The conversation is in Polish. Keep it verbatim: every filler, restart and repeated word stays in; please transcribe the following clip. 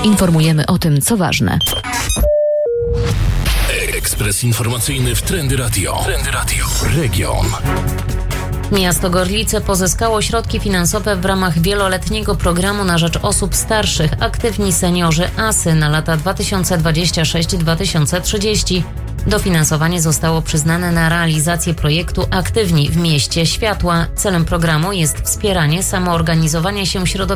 Informujemy o tym, co ważne. Ekspres informacyjny w Trendy Radio. Trendy Radio. Region. Miasto Gorlice pozyskało środki finansowe w ramach wieloletniego programu na rzecz osób starszych Aktywni Seniorzy ASY na lata dwa tysiące dwudziesty szósty do dwa tysiące trzydziestego. Dofinansowanie zostało przyznane na realizację projektu Aktywni w Mieście Światła. Celem programu jest wspieranie samoorganizowania się środowiska